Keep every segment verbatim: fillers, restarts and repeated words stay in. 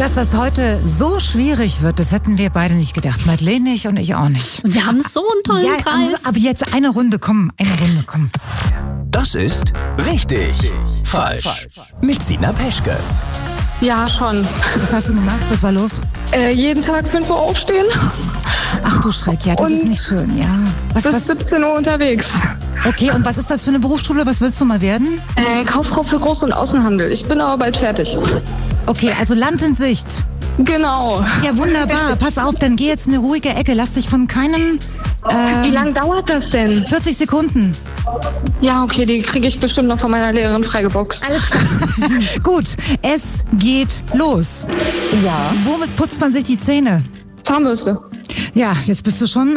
Dass das heute so schwierig wird, das hätten wir beide nicht gedacht. Madeleine nicht und ich auch nicht. Und wir haben so einen tollen ja, Preis. Aber jetzt eine Runde, komm, eine Runde, komm. Das ist richtig falsch. Mit Sina Peschke. Ja, schon. Was hast du gemacht? Was war los? Äh, jeden Tag fünf Uhr aufstehen. Ach du Schreck, ja, das Und ist nicht schön, ja. Was, Bis was, siebzehn Uhr unterwegs. okay, und was ist das für eine Berufsschule? Was willst du mal werden? Äh, Kauffrau für Groß- und Außenhandel. Ich bin aber bald fertig. Okay, also Land in Sicht. Genau. Ja, wunderbar. Pass auf, dann geh jetzt in eine ruhige Ecke. Lass dich von keinem... Wie lange dauert das denn? vierzig Sekunden. Ja, okay, die kriege ich bestimmt noch von meiner Lehrerin freigeboxt. Alles klar. Gut, es geht los. Ja. Womit putzt man sich die Zähne? Zahnbürste. Ja, jetzt bist du schon... Äh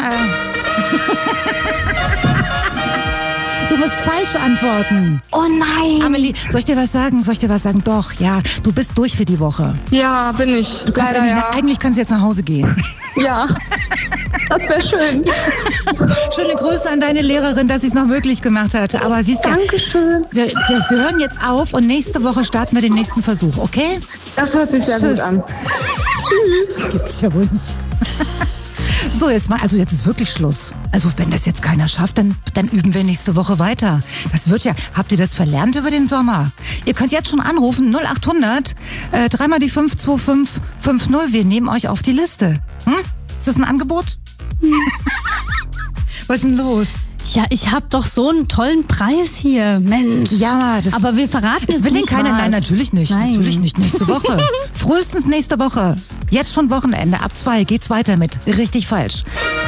Du musst falsch antworten. Oh nein. Amelie, soll ich dir was sagen? Soll ich dir was sagen? Doch, ja, du bist durch für die Woche. Ja, bin ich. Du kannst Leider, eigentlich, ja. eigentlich kannst du jetzt nach Hause gehen. Ja, das wäre schön. Schöne Grüße an deine Lehrerin, dass sie es noch möglich gemacht hat. Aber siehst du, Dankeschön. wir, wir, wir hören jetzt auf und nächste Woche starten wir den nächsten Versuch, okay? Das hört sich sehr Tschüss. gut an. Das gibt's ja wohl nicht. So, jetzt mal, also jetzt ist wirklich Schluss. Also wenn das jetzt keiner schafft, dann, dann üben wir nächste Woche weiter. Das wird ja, habt ihr das verlernt über den Sommer? Ihr könnt jetzt schon anrufen, null acht hundert, äh, dreimal die fünf zwei fünf fünf null. Wir nehmen euch auf die Liste. Hm? Ist das ein Angebot? Was ist denn los? Ja, ich habe doch so einen tollen Preis hier, Mensch. Ja, das, aber wir verraten das jetzt will nicht den keiner. was. Nein, natürlich nicht. Nein. Natürlich nicht. Nächste Woche. Frühestens nächste Woche. Jetzt schon Wochenende. Ab zwei geht's weiter mit Richtig Falsch.